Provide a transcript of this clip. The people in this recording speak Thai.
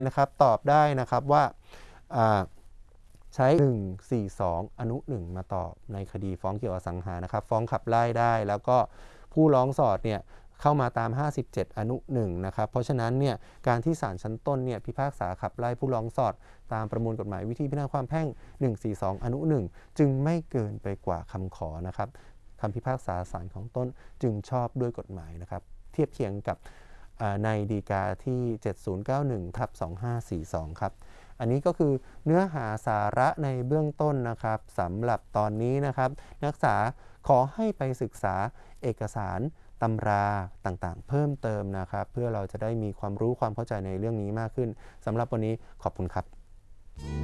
นะครับตอบได้นะครับว่าใช้142อนุ1มาตอบในคดีฟ้องเกี่ยวกับอสังหานะครับฟ้องขับไล่ได้แล้วก็ผู้ร้องสอดเนี่ยเข้ามาตาม57อนุ1นะครับเพราะฉะนั้นเนี่ยการที่ศาลชั้นต้นเนี่ยพิพากษาขับไล่ผู้ร้องสอดตามประมวลกฎหมายวิธีพิจารณาความแพ่ง142อนุ1จึงไม่เกินไปกว่าคำขอนะครับคำพิพากษาศาลของต้นจึงชอบด้วยกฎหมายนะครับเทียบเคียงกับในฎีกาที่7091/2542ครับอันนี้ก็คือเนื้อหาสาระในเบื้องต้นนะครับสำหรับตอนนี้นะครับนักศึกษาขอให้ไปศึกษาเอกสารตำราต่างๆเพิ่มเติมนะครับเพื่อเราจะได้มีความรู้ความเข้าใจในเรื่องนี้มากขึ้นสำหรับวันนี้ขอบคุณครับ